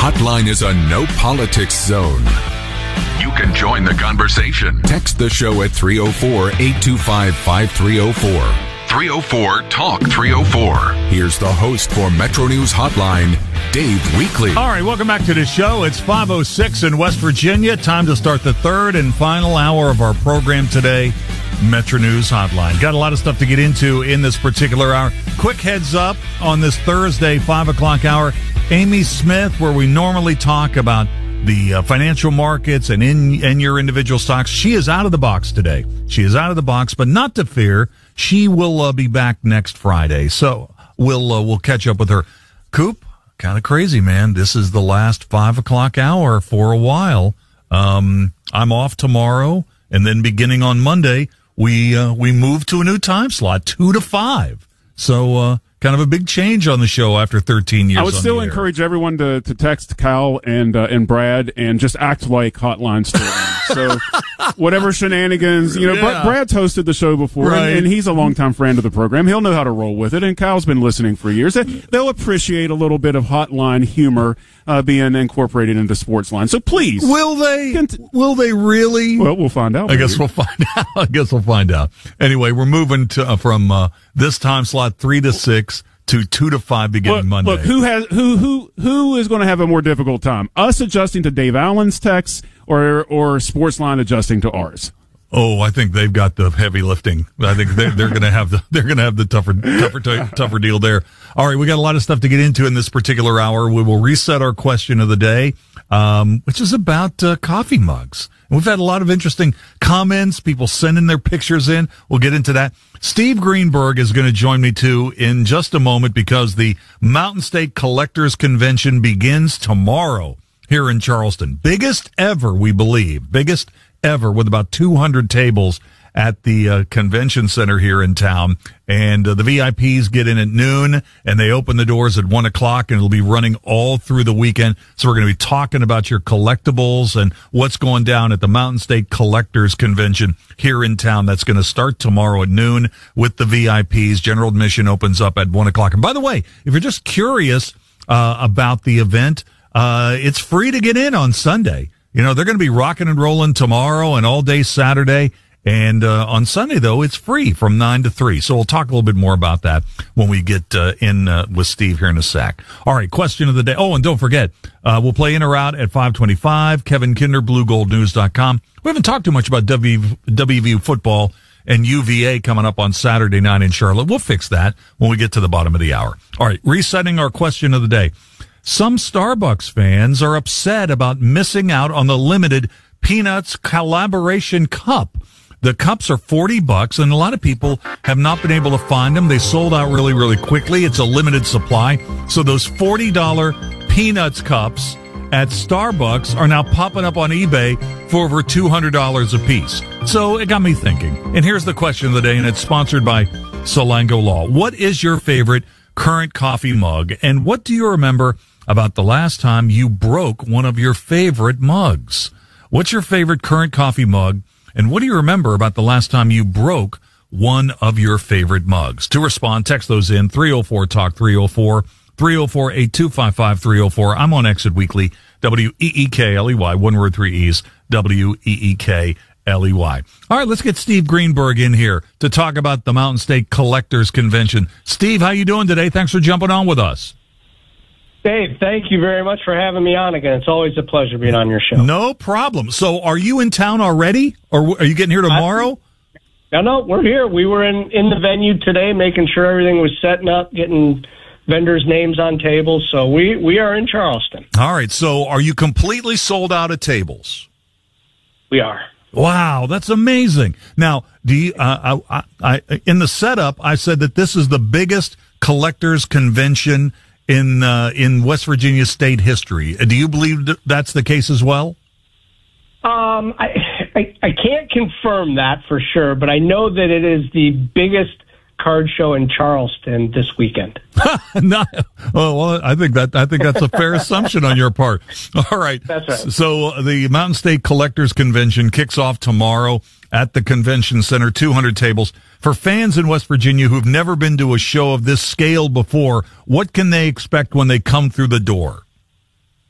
Hotline is a no politics zone. You can join the conversation. Text the show at 304-825-5304. 304-TALK-304. Here's the host for Metro News Hotline, Dave Weekley. All right, welcome back to the show. It's 5:06 in West Virginia. Time to start the third and final hour of our program today, Metro News Hotline. Got a lot of stuff to get into in this particular hour. Quick heads up on this Thursday, 5 o'clock hour. Amy Smith, where we normally talk about the financial markets and in your individual stocks. She is out of the box today. She is out of the box, but not to fear. She will be back next Friday. So we'll catch up with her. Coop, kind of crazy, man. This is the last 5 o'clock hour for a while. I'm off tomorrow, and then beginning on Monday, we move to a new time slot, 2 to 5. So kind of a big change on the show after 13 years. I would still encourage everyone to text Kyle and Brad and just act like Hotline's still on. So whatever shenanigans, Brad's hosted the show before, right, and he's a longtime friend of the program. He'll know how to roll with it, and Kyle's been listening for years. They'll appreciate a little bit of Hotline humor being incorporated into Sportsline. So please. Will they? Will they really? Well, we'll find out. I guess we'll find out. Anyway, we're moving to from this time slot 3 to 6 to 2 to 5 beginning Monday. Look, who is going to have a more difficult time? Us adjusting to Dave Allen's texts or Sportsline adjusting to ours? Oh, I think they've got the heavy lifting. I think they're going to have the tougher deal there. All right, we got a lot of stuff to get into in this particular hour. We will reset our question of the day, which is about coffee mugs. And we've had a lot of interesting comments, people sending their pictures in. We'll get into that. Steve Greenberg is going to join me too in just a moment because the Mountain State Collectors Convention begins tomorrow here in Charleston. Biggest ever, we believe. Biggest ever, with about 200 tables at the convention center here in town. And the VIPs get in at noon, and they open the doors at 1 o'clock, and it'll be running all through the weekend. So we're going to be talking about your collectibles and what's going down at the Mountain State Collectors Convention here in town. That's going to start tomorrow at noon with the VIPs. General admission opens up at 1 o'clock. And by the way, if you're just curious about the event, it's free to get in on Sunday. You know, they're going to be rocking and rolling tomorrow and all day Saturday. And on Sunday, though, it's free from 9 to 3. So we'll talk a little bit more about that when we get in with Steve here in a sec. All right, question of the day. Oh, and don't forget, we'll play in or out at 5:25. Kevin Kinder, BlueGoldNews.com. We haven't talked too much about WVU football and UVA coming up on Saturday night in Charlotte. We'll fix that when we get to the bottom of the hour. All right, resetting our question of the day. Some Starbucks fans are upset about missing out on the limited Peanuts Collaboration Cup. The cups are $40, and a lot of people have not been able to find them. They sold out really, really quickly. It's a limited supply. So those $40 Peanuts cups at Starbucks are now popping up on eBay for over $200 a piece. So it got me thinking. And here's the question of the day, and it's sponsored by Solango Law. What is your favorite current coffee mug, and what do you remember about the last time you broke one of your favorite mugs? What's your favorite current coffee mug, and what do you remember about the last time you broke one of your favorite mugs? To respond, text those in 304-TALK 304, 304-8255-304. I'm on Exit Weekly, WEEKLEY, one word, 3 E's, WEEKLEY. All right, let's get Steve Greenberg in here to talk about the Mountain State Collectors Convention. Steve, how you doing today? Thanks for jumping on with us. Dave, thank you very much for having me on again. It's always a pleasure being on your show. No problem. So are you in town already, or are you getting here tomorrow? No, we're here. We were in the venue today, making sure everything was setting up, getting vendors' names on tables. So we are in Charleston. All right. So are you completely sold out of tables? We are. Wow, that's amazing. Now, do you, in the setup, I said that this is the biggest collectors convention in West Virginia state history. Do you believe that's the case as well? I can't confirm that for sure, but I know that it is the biggest card show in Charleston this weekend. Well, I think that's a fair assumption on your part. All right. That's right. So the Mountain State Collectors Convention kicks off tomorrow at the convention center, 200 tables. For fans in West Virginia who've never been to a show of this scale before, what can they expect when they come through the door?